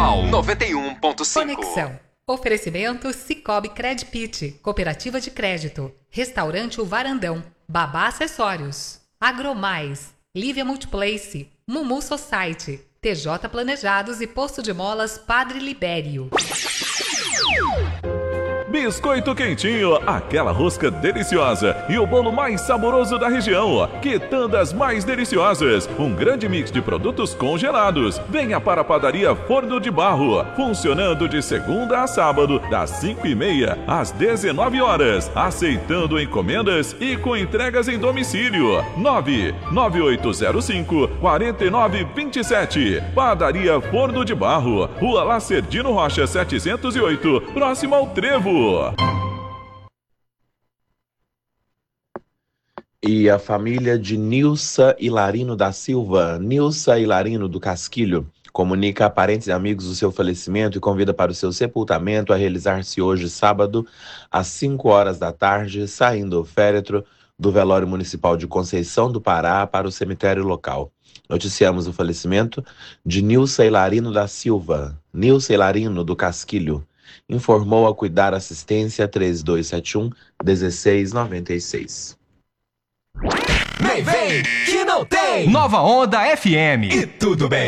Nacional 91.5. Conexão. Oferecimento Cicobi Credpit, Cooperativa de Crédito, Restaurante O Varandão, Babá Acessórios, Agromais, Lívia Multiplace, Mumu Society, TJ Planejados e Posto de Molas Padre Libério. Biscoito Quentinho, aquela rosca deliciosa e o bolo mais saboroso da região. Quitandas mais deliciosas, um grande mix de produtos congelados. Venha para a padaria Forno de Barro, funcionando de segunda a sábado, das 5h30 às 19 horas, aceitando encomendas e com entregas em domicílio. 99805-4927. Padaria Forno de Barro, Rua Lacerdino Rocha 708, próximo ao Trevo. E a família de Nilsa Hilarino da Silva, Nilsa Hilarino do Casquilho, comunica a parentes e amigos o seu falecimento e convida para o seu sepultamento a realizar-se hoje, sábado, às 5 horas da tarde, saindo o féretro do velório municipal de Conceição do Pará para o cemitério local. Noticiamos o falecimento de Nilsa Hilarino da Silva, Nilsa Hilarino do Casquilho. Informou a Cuidar Assistência 3271-1696. Vem, que não tem! Nova Onda FM. E tudo bem.